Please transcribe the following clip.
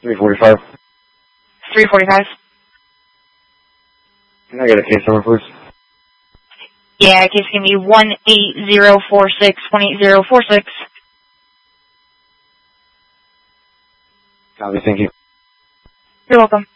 345. 345. Can I get a case number, please? Yeah, case can be 18046-18046. Copy, thank you. You're welcome.